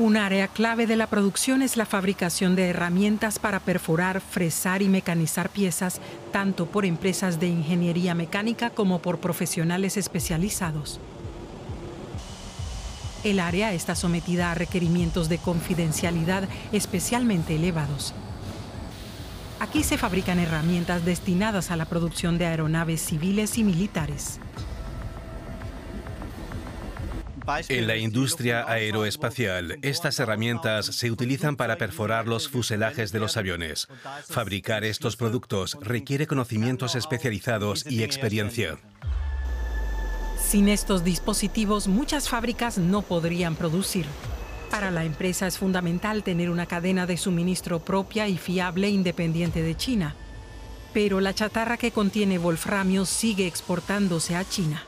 Un área clave de la producción es la fabricación de herramientas para perforar, fresar y mecanizar piezas, tanto por empresas de ingeniería mecánica como por profesionales especializados. El área está sometida a requerimientos de confidencialidad especialmente elevados. Aquí se fabrican herramientas destinadas a la producción de aeronaves civiles y militares. En la industria aeroespacial, estas herramientas se utilizan para perforar los fuselajes de los aviones. Fabricar estos productos requiere conocimientos especializados y experiencia. Sin estos dispositivos, muchas fábricas no podrían producir. Para la empresa es fundamental tener una cadena de suministro propia y fiable independiente de China. Pero la chatarra que contiene wolframio sigue exportándose a China.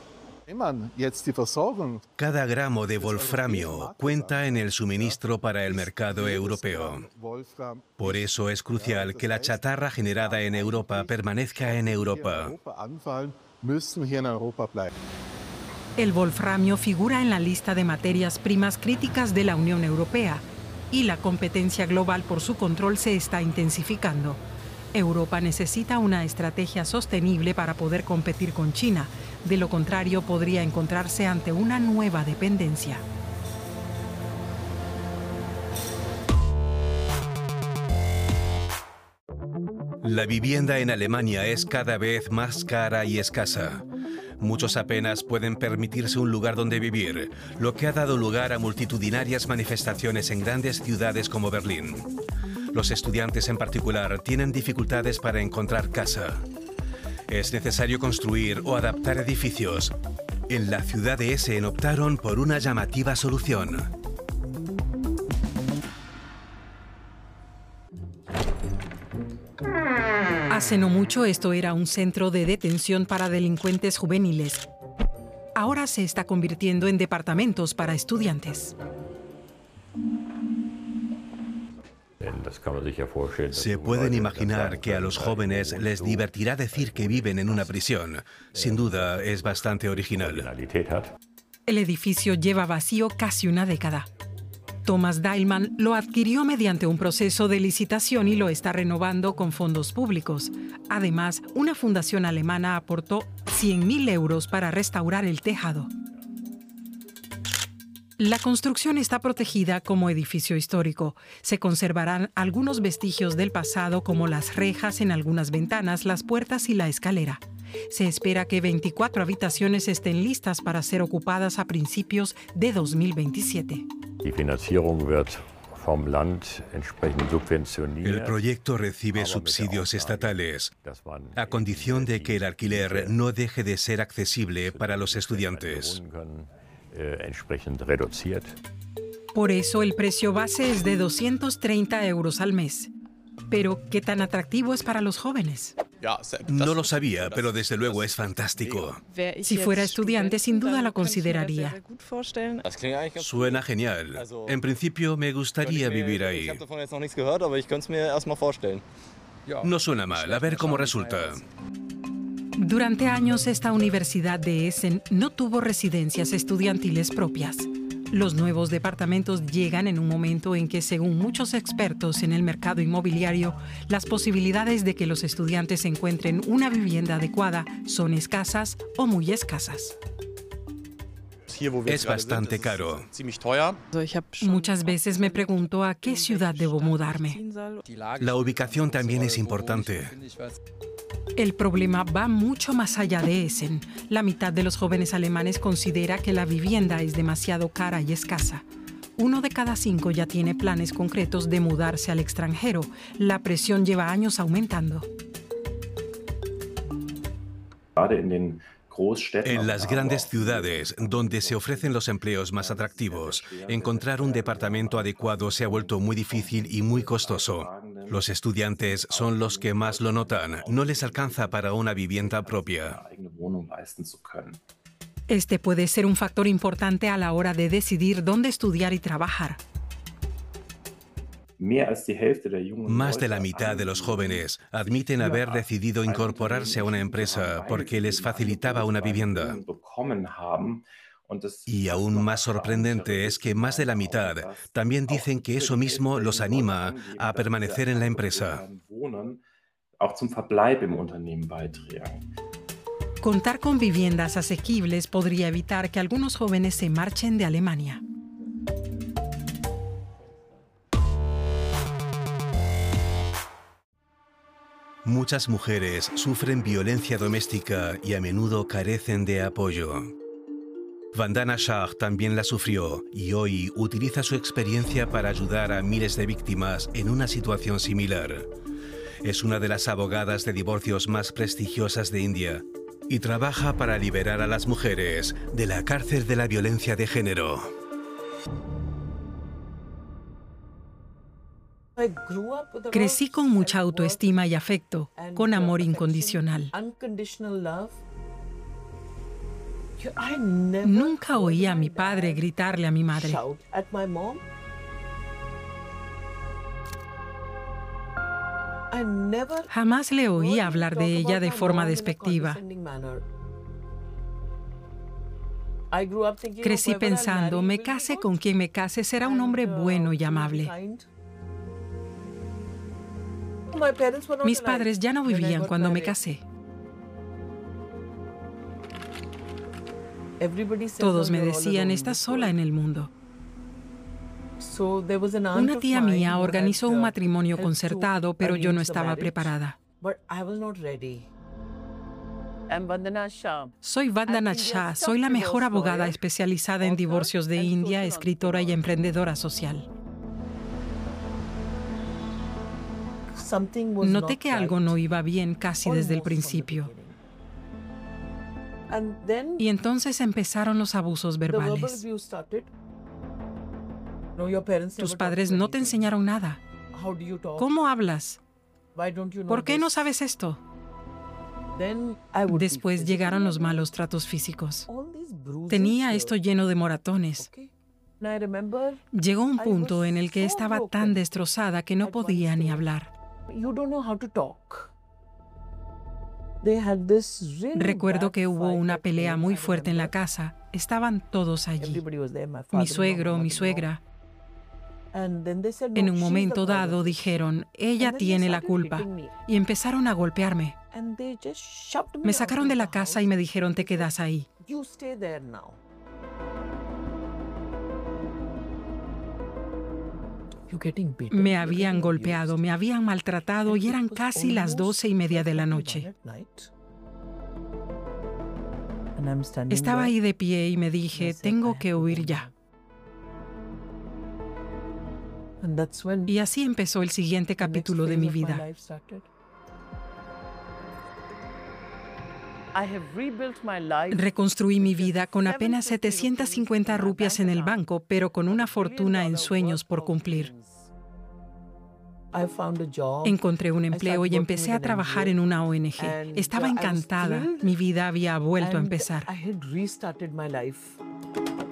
Cada gramo de wolframio cuenta en el suministro para el mercado europeo. Por eso es crucial que la chatarra generada en Europa permanezca en Europa. El wolframio figura en la lista de materias primas críticas de la Unión Europea y la competencia global por su control se está intensificando. Europa necesita una estrategia sostenible para poder competir con China. De lo contrario, podría encontrarse ante una nueva dependencia. La vivienda en Alemania es cada vez más cara y escasa. Muchos apenas pueden permitirse un lugar donde vivir, lo que ha dado lugar a multitudinarias manifestaciones en grandes ciudades como Berlín. Los estudiantes en particular tienen dificultades para encontrar casa. Es necesario construir o adaptar edificios. En la ciudad de Essen optaron por una llamativa solución. Hace no mucho esto era un centro de detención para delincuentes juveniles. Ahora se está convirtiendo en departamentos para estudiantes. Se pueden imaginar que a los jóvenes les divertirá decir que viven en una prisión. Sin duda, es bastante original. El edificio lleva vacío casi una década. Thomas Dahlmann lo adquirió mediante un proceso de licitación y lo está renovando con fondos públicos. Además, una fundación alemana aportó 100.000 euros para restaurar el tejado. La construcción está protegida como edificio histórico. Se conservarán algunos vestigios del pasado como las rejas en algunas ventanas, las puertas y la escalera. Se espera que 24 habitaciones estén listas para ser ocupadas a principios de 2027. El proyecto recibe subsidios estatales, a condición de que el alquiler no deje de ser accesible para los estudiantes. Por eso el precio base es de 230 euros al mes. Pero, ¿qué tan atractivo es para los jóvenes? No lo sabía, pero desde luego es fantástico. Si fuera estudiante, sin duda lo consideraría. Suena genial. En principio, me gustaría vivir ahí. No suena mal, a ver cómo resulta. Durante años, esta Universidad de Essen no tuvo residencias estudiantiles propias. Los nuevos departamentos llegan en un momento en que, según muchos expertos en el mercado inmobiliario, las posibilidades de que los estudiantes encuentren una vivienda adecuada son escasas o muy escasas. Es bastante caro. Muchas veces me pregunto a qué ciudad debo mudarme. La ubicación también es importante. El problema va mucho más allá de Essen. La mitad de los jóvenes alemanes considera que la vivienda es demasiado cara y escasa. 1 de cada 5 ya tiene planes concretos de mudarse al extranjero. La presión lleva años aumentando. En las grandes ciudades, donde se ofrecen los empleos más atractivos, encontrar un departamento adecuado se ha vuelto muy difícil y muy costoso. Los estudiantes son los que más lo notan. No les alcanza para una vivienda propia. Este puede ser un factor importante a la hora de decidir dónde estudiar y trabajar. Más de la mitad de los jóvenes admiten haber decidido incorporarse a una empresa porque les facilitaba una vivienda. Y aún más sorprendente es que más de la mitad también dicen que eso mismo los anima a permanecer en la empresa. Contar con viviendas asequibles podría evitar que algunos jóvenes se marchen de Alemania. Muchas mujeres sufren violencia doméstica y a menudo carecen de apoyo. Vandana Shah también la sufrió y hoy utiliza su experiencia para ayudar a miles de víctimas en una situación similar. Es una de las abogadas de divorcios más prestigiosas de India y trabaja para liberar a las mujeres de la cárcel de la violencia de género. Crecí con mucha autoestima y afecto, con amor incondicional. Nunca oí a mi padre gritarle a mi madre. Jamás le oí hablar de ella de forma despectiva. Crecí pensando, me case con quien me case, será un hombre bueno y amable. Mis padres ya no vivían cuando me casé. Todos me decían, estás sola en el mundo. Una tía mía organizó un matrimonio concertado, pero yo no estaba preparada. Soy Vandana Shah, soy la mejor abogada especializada en divorcios de India, escritora y emprendedora social. Noté que algo no iba bien casi desde el principio. Y entonces empezaron los abusos verbales. Tus padres no te enseñaron nada. ¿Cómo hablas? ¿Por qué no sabes esto? Después llegaron los malos tratos físicos. Tenía esto lleno de moratones. Llegó un punto en el que estaba tan destrozada que no podía ni hablar. Recuerdo que hubo una pelea muy fuerte en la casa. Estaban todos allí. Mi suegro, mi suegra. En un momento dado dijeron, ella tiene la culpa, y empezaron a golpearme. Me sacaron de la casa y me dijeron, te quedas ahí. Me habían golpeado, me habían maltratado y eran casi las 12:30 de la noche. Estaba ahí de pie y me dije, tengo que huir ya. Y así empezó el siguiente capítulo de mi vida. Reconstruí mi vida con apenas 750 rupias en el banco, pero con una fortuna en sueños por cumplir. Encontré un empleo y empecé a trabajar en una ONG. Estaba encantada. Mi vida había vuelto a empezar.